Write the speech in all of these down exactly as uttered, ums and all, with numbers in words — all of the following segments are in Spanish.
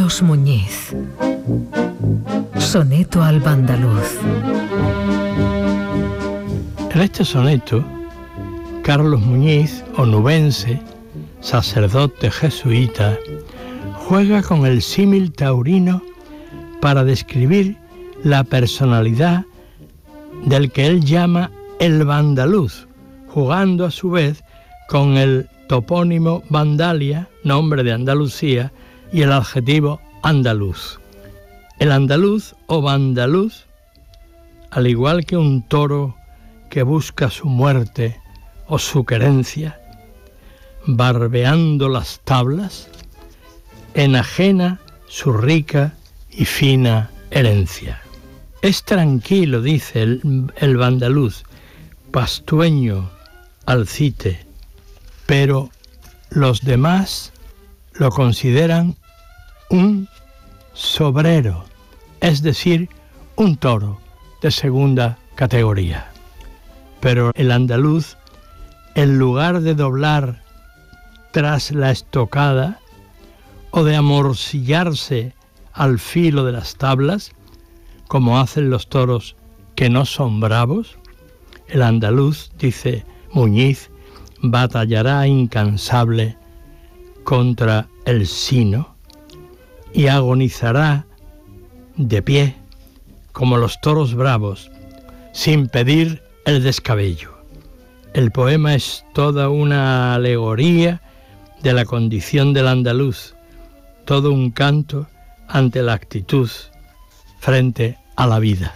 Carlos Muñiz. Soneto al Vandaluz. En este soneto, Carlos Muñiz, onubense, sacerdote jesuita, juega con el símil taurino para describir la personalidad del que él llama el Vandaluz, jugando a su vez con el topónimo Vandalia, nombre de Andalucía, y el adjetivo andaluz. El andaluz o vandaluz, al igual que un toro que busca su muerte o su querencia, barbeando las tablas, enajena su rica y fina herencia. Es tranquilo, dice el, el vandaluz, pastueño, alcite, pero los demás lo consideran un sobrero, es decir, un toro de segunda categoría. Pero el andaluz, en lugar de doblar tras la estocada o de amorcillarse al filo de las tablas, como hacen los toros que no son bravos, el andaluz, dice Muñiz, batallará incansable contra el sino y agonizará de pie como los toros bravos, sin pedir el descabello. El poema es toda una alegoría de la condición del andaluz, todo un canto ante la actitud frente a la vida.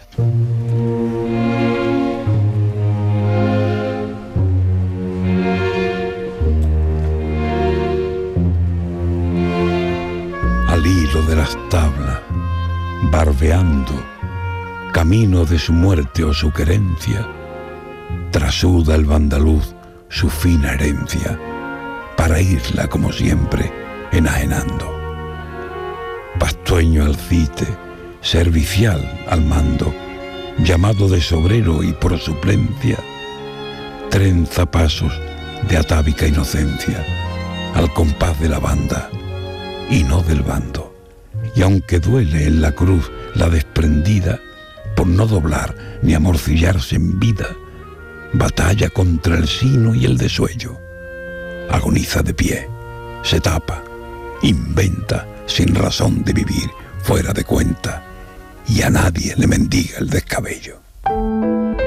Al hilo de las tablas, barbeando, camino de su muerte o su querencia, trasuda el vandaluz su fina herencia, para irla como siempre enajenando. Pastueño alcite, servicial al mando, llamado de sobrero y por suplencia, trenza pasos de atávica inocencia, al compás de la banda y no del bando. Y aunque duele en la cruz la desprendida, por no doblar ni amorcillarse en vida, batalla contra el sino y el desuello. Agoniza de pie, se tapa, inventa sin razón de vivir fuera de cuenta, y a nadie le mendiga el descabello.